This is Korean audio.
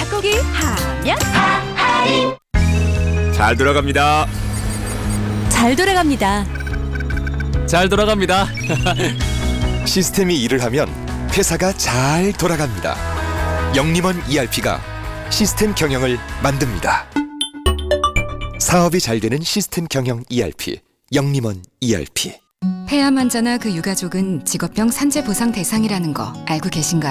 닭고기 하면 잘 돌아갑니다. 잘 돌아갑니다. 잘 돌아갑니다. 시스템이 일을 하면 회사가 잘 돌아갑니다. 영림원 ERP가 시스템 경영을 만듭니다. 사업이 잘 되는 시스템 경영 ERP, 영림원 ERP. 폐암 환자나 그 유가족은 직업병 산재 보상 대상이라는 거 알고 계신가요?